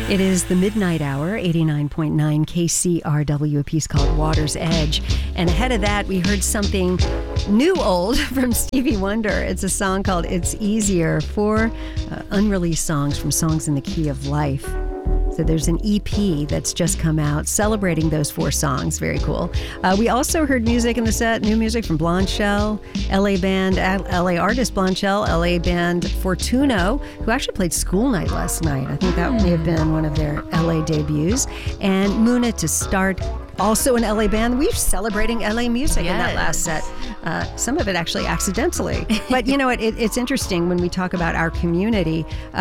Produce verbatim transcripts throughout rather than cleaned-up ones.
It is the midnight hour, eighty-nine point nine K C R W, a piece called Water's Edge. And ahead of that, we heard something new old from Stevie Wonder. It's a song called It's Easier, four uh, unreleased songs from Songs in the Key of Life. So there's an E P that's just come out celebrating those four songs. Very cool. Uh, we also heard music in the set, new music from Blonde Shell, L A band, L A artist Blonde Shell, L A band Fortuno, who actually played School Night last night. I think that may have been one of their L A debuts. And Muna to start. Also an L A band. We're celebrating L A music yes. in that last set. Uh, some of it actually accidentally. But you know what? It, it's interesting when we talk about our community.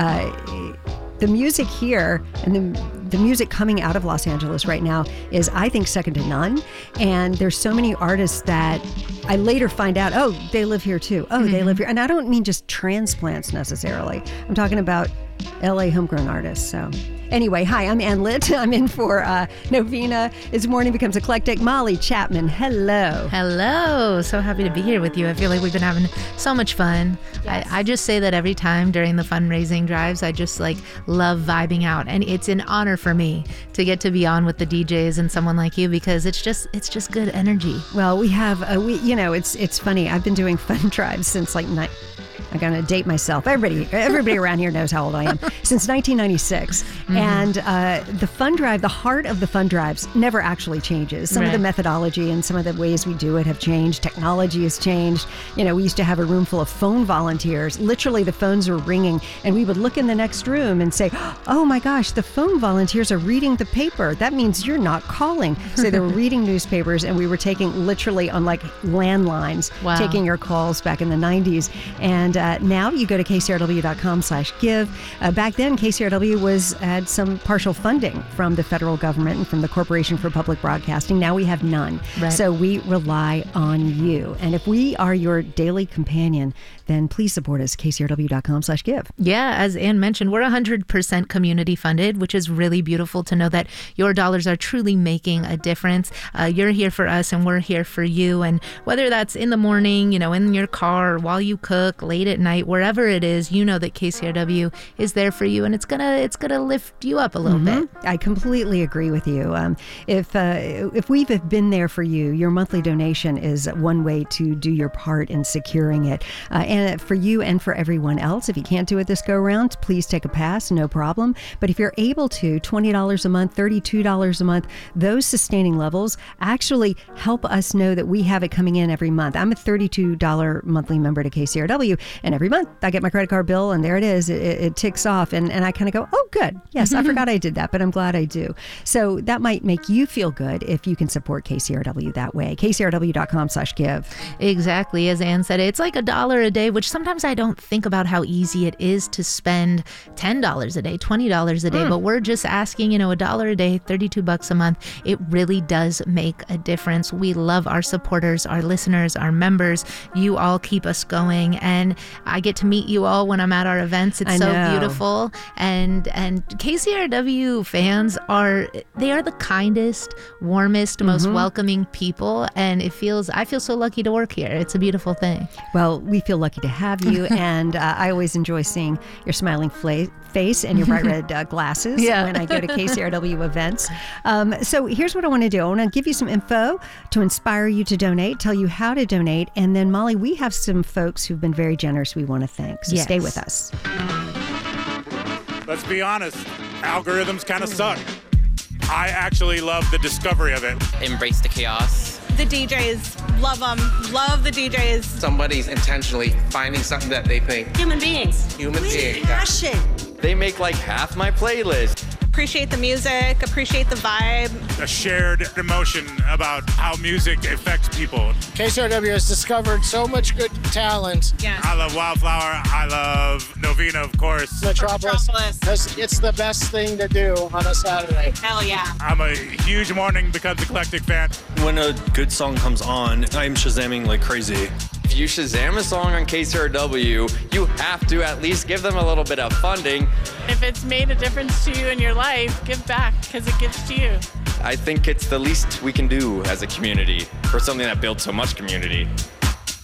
Uh, the music here and the, the music coming out of Los Angeles right now is, I think, second to none. And there's so many artists that I later find out, oh, they live here too. Oh, mm-hmm. they live here. And I don't mean just transplants necessarily. I'm talking about L A homegrown artists. So anyway, hi, I'm Ann Litt. I'm in for uh, Novena. As Morning Becomes Eclectic. Molly Chapman, hello. Hello. So happy to be here with you. I feel like we've been having so much fun. Yes. I, I just say that every time during the fundraising drives. I just like love vibing out. And it's an honor for me to get to be on with the D Js and someone like you, because it's just it's just good energy. Well, we have, uh, we you know, it's it's funny. I've been doing fun drives since like ni- I'm going to date myself. Everybody everybody around here knows how old I am. Since nineteen ninety-six. Mm-hmm. And uh, the fund drive, the heart of the fund drives never actually changes. Some right. of the methodology and some of the ways we do it have changed. Technology has changed. You know, we used to have a room full of phone volunteers. Literally, the phones were ringing, and we would look in the next room and say, oh my gosh, the phone volunteers are reading the paper. That means you're not calling. So they were reading newspapers, and we were taking literally on like landlines, wow. taking your calls back in the nineties. And uh, now you go to K C R W dot com slash give. Uh, back then, K C R W was had some partial funding from the federal government and from the Corporation for Public Broadcasting. Now we have none. Right. So we rely on you. And if we are your daily companion, then please support us, K C R W dot com slash give. Yeah, as Ann mentioned, we're one hundred percent community funded, which is really beautiful to know that your dollars are truly making a difference. Uh, you're here for us and we're here for you. And whether that's in the morning, you know, in your car, while you cook, late at night, wherever it is, you know that K C R W is there for you, and it's gonna it's gonna lift you up a little mm-hmm. bit. I completely agree with you. Um, if uh, if we've been there for you, your monthly donation is one way to do your part in securing it. Uh, and for you and for everyone else, if you can't do it this go around, please take a pass, no problem. But if you're able to, twenty dollars a month, thirty-two dollars a month, those sustaining levels actually help us know that we have it coming in every month. I'm a thirty-two dollars monthly member to K C R W, and every month I get my credit card bill, and there it is. It, it ticks off, and, and I kind of go, oh, good. Yes, I forgot I did that, but I'm glad I do. So that might make you feel good if you can support K C R W that way. K C R W dot com slash give. Exactly. As Ann said, it's like a dollar a day, which sometimes I don't think about how easy it is to spend ten dollars a day, twenty dollars a day, mm. but we're just asking, you know, a dollar a day, thirty-two bucks a month. It really does make a difference. We love our supporters, our listeners, our members. You all keep us going, and I get to meet you all when I'm at our events. It's I so know. beautiful. And and K C R W fans are, they are the kindest, warmest, mm-hmm. most welcoming people. And it feels, I feel so lucky to work here. It's a beautiful thing. Well, we feel lucky to have you. And uh, I always enjoy seeing your smiling fla- face and your bright red uh, glasses yeah. when I go to K C R W events. Um, so here's what I want to do. I want to give you some info to inspire you to donate, tell you how to donate. And then, Molly, we have some folks who've been very generous we want to thank. So yes. stay with us. Let's be honest, algorithms kind of suck. I actually love the discovery of it. Embrace the chaos. The D Js, love them, love the D Js. Somebody's intentionally finding something that they think. Human beings. Human beings. Passion. They make like half my playlist. Appreciate the music, appreciate the vibe. A shared emotion about how music affects people. K C R W has discovered so much good talent. Yeah. I love Wildflower. I love Novena, of course. Metropolis. Metropolis. It's the best thing to do on a Saturday. Hell yeah. I'm a huge Morning Becomes Eclectic fan. When a good song comes on, I'm Shazamming like crazy. If you Shazam a song on K C R W, you have to at least give them a little bit of funding. If it's made a difference to you in your life, give back, because it gives to you. I think it's the least we can do as a community for something that builds so much community.